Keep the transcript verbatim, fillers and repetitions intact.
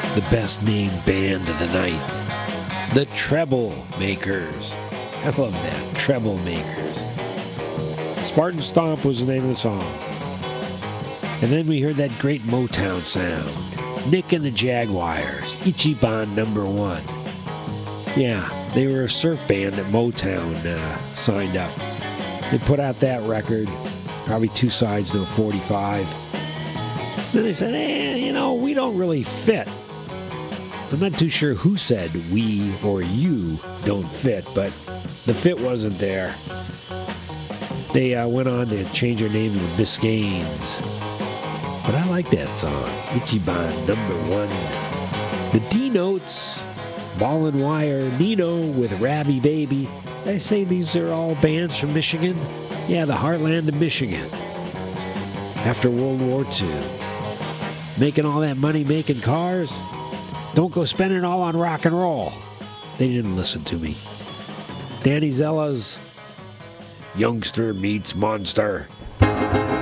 the best named band of the night, the Treble Makers. I love that, Treble Makers. Spartan Stomp was the name of the song. And then we heard that great Motown sound. Nick and the Jaguars, Ichiban number one. Yeah, they were a surf band that Motown uh, signed up. They put out that record, probably two sides to a forty-five. Then they said, eh, you know, we don't really fit. I'm not too sure who said we or you don't fit, but the fit wasn't there. They uh, went on to change their name to the Biscaynes. But I like that song, Ichiban number one. The D-Notes, Ball and Wire, Nino with Rabbi Baby. Did I say these are all bands from Michigan? Yeah, the heartland of Michigan. After World War Two. Making all that money making cars? Don't go spending it all on rock and roll. They didn't listen to me. Danny Zella's Youngster Meets Monster.